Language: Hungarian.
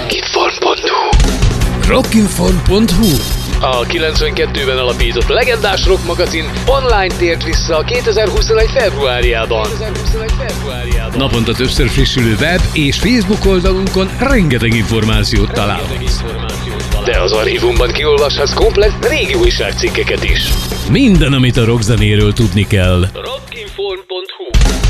Rockinform.hu. Rockinform.hu. A 92-ben alapított legendás rock magazin online tért vissza 2021. februárjában. Naponta többször frissülő web és Facebook oldalunkon rengeteg információt találhatsz. De az archívumban kiolvashatsz komplett régi újságcikkeket is. Minden, amit a rockzenéről tudni kell.